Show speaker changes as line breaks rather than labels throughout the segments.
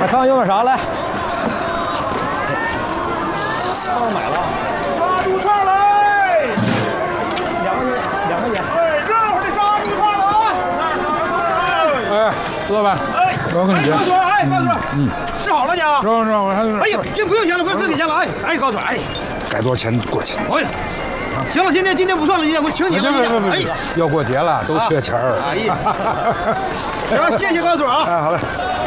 看看用了啥来？帮我买了。
杀猪串来
2块钱。
哎，热乎的杀猪串了啊！
哎，老板，
哎，
我跟你讲，
高嘴，哎，高嘴，吃好了你啊？
是，我还是。
哎呦，这不用钱了，不用给钱了，哎，高嘴，哎，
该多少钱多少钱。
哎呀，行了，今天不算了，今天我请你了，
哎，要过节了，都缺钱儿。
哎呀，行，谢谢高嘴啊！
哎，好嘞。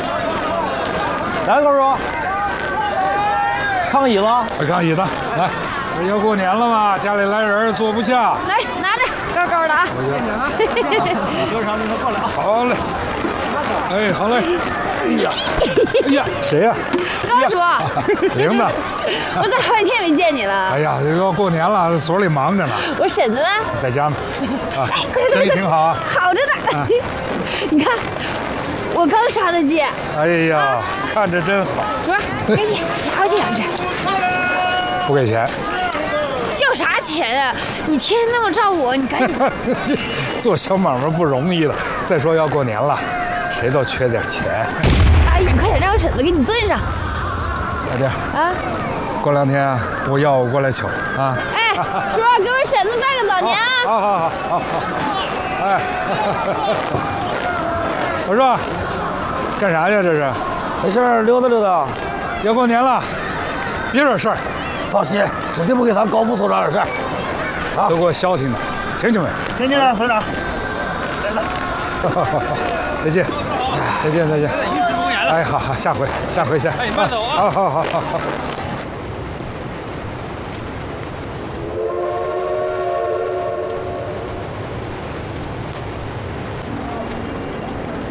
来，高叔，看看椅子。看椅子，来。要过年了嘛，家里来人坐不下。
来，拿着，高高的啊。
多少你们过来啊？好嘞。哎，好嘞。哎呀，哎呀，谁呀？
高叔，
玲子。
我咋好几天没见你了？
哎呀，这要过年了，所里忙着呢。
我婶子呢？
在家呢。啊，生意挺好啊。
好着呢。你看，我刚杀的鸡。
哎呀，看着真好。
主儿，给你拿回去养着。
不给钱。
要啥钱啊？你天天那么照顾我，你赶紧。
做小买卖不容易了，再说要过年了，谁都缺点钱。
哎，你快点让我婶子给你炖上。
老弟
啊，
过2天我要我过来取啊。
哎，叔，给我婶子拜个早年啊！
好。哎，我说，干啥去？这是？
没事儿，溜达溜达。
要过年了，别惹事儿。
放心，指定不给咱高副所长惹事儿。
都给我消停了，听见没？
听见了，所长。
再见。哎，好，下回。
哎，慢走啊！
好。